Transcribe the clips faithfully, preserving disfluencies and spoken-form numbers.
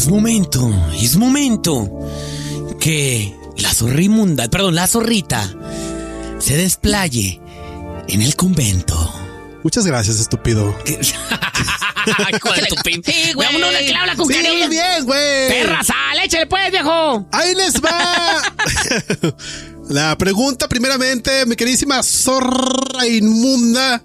Es momento, es momento que la zorrimunda, perdón, la zorrita se desplaye en el convento. Muchas gracias, estúpido. Hijo de tu pin. Sí, güey. Vámonos de que le habla con Sí, cariño. habla bien, güey. Perra, sal, échale pues, viejo. Ahí les va. La pregunta, primeramente, mi queridísima zorra inmunda.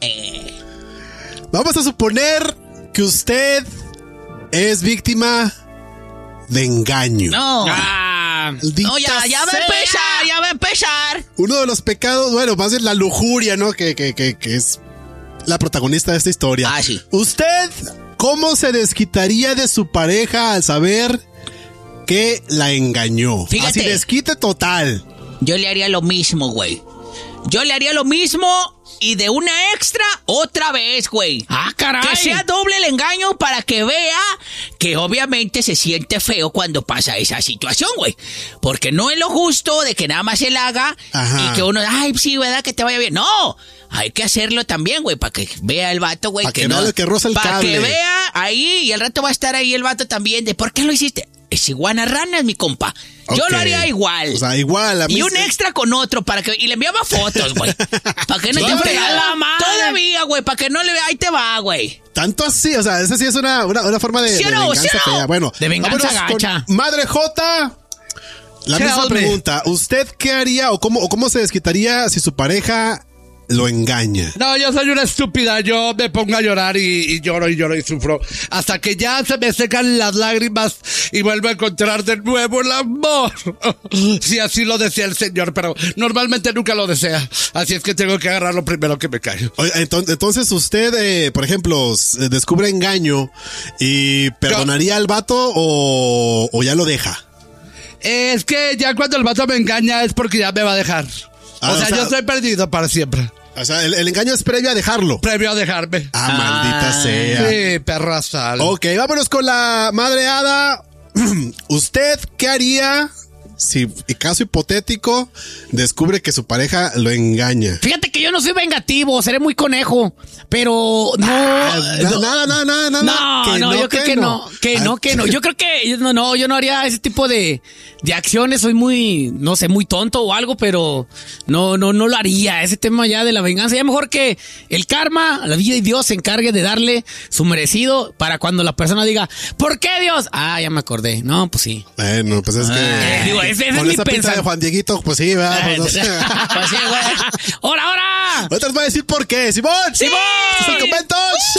Vamos a suponer que usted es víctima de engaño. No. Ah, Maldita No, ya, ya va a sea. empezar, ya va a empezar. Uno de los pecados, bueno, más bien la lujuria, ¿no? Que, que, que, que es la protagonista de esta historia. Ah, sí. ¿Usted cómo se desquitaría de su pareja al saber que la engañó? Fíjate. Así, desquite total. Yo le haría lo mismo, güey. Yo le haría lo mismo y de una extra otra vez, güey. ah, caray. Que sea doble el engaño para que vea que obviamente se siente feo cuando pasa esa situación, güey. Porque no es lo justo de que nada más él haga Ajá. y que uno, ay, sí, ¿verdad? Que te vaya bien. No, hay que hacerlo también, güey, para que vea el vato, güey. Pa' que vea lo que roza el Para cable. que vea ahí y al rato va a estar ahí el vato también de, ¿por qué lo hiciste? Es iguana ranas, mi compa. Yo Ok. lo haría igual. O sea, igual. A mí Y un se- extra con otro para que y le enviaba fotos, güey. Para que no No, te hombre, fregara. a la madre. Todavía, güey, para que no le vea, ahí te va, güey. Tanto así, o sea, esa sí es una, una, una forma de, ¿Sí o de no? venganza ¿Sí o no? fea. Bueno, De venganza vámonos con gacha. Madre J. La ¿Qué misma hombre? pregunta. ¿Usted qué haría o cómo, o cómo se desquitaría si su pareja lo engaña? No, yo soy una estúpida. Yo me pongo a llorar y, y lloro y lloro y sufro. Hasta que ya se me secan las lágrimas y vuelvo a encontrar de nuevo el amor. Si así lo desea el Señor, pero normalmente nunca lo desea. Así es que tengo que agarrar lo primero que me cae. Oye, enton- Entonces usted, eh, por ejemplo, s- descubre engaño y perdonaría al vato o, o ya lo deja. Es que ya cuando el vato me engaña es porque ya me va a dejar. Ah, o sea, o sea- yo estoy perdido para siempre. O sea, el, el engaño es previo a dejarlo. Previo a dejarme. Ah, maldita sea. Sí, perra sal. Ok, vámonos con la madre hada. ¿Usted qué haría si, en caso hipotético, descubre que su pareja lo engaña? Fíjate que yo no soy vengativo, seré muy conejo, pero no. Ah, na- no. Nada, nada, nada, nada. No, Que no, yo creo que no, que no, Ah, que no. Yo creo que no, no, yo no haría ese tipo de, de acciones. Soy muy, no sé, muy tonto o algo, pero no, no, no lo haría. Ese tema ya de la venganza, ya mejor que el karma, la vida y Dios se encargue de darle su merecido para cuando la persona diga, ¿por qué Dios? Ah, ya me acordé. No, pues sí. Bueno, pues es que. Ah, digo, ese- ese con es mi esa pinta pensar- de Juan Dieguito, pues sí, ¿verdad? Pues no sé. Pues sí, güey. ¡Hora, hora! Ahorita les voy a decir por qué. ¡Simón! ¡Simón! ¡Este es el convento!